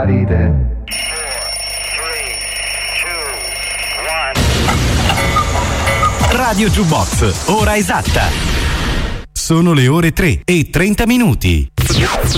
Everybody dead. Radio Jukebox, ora esatta. Sono le ore 3:30.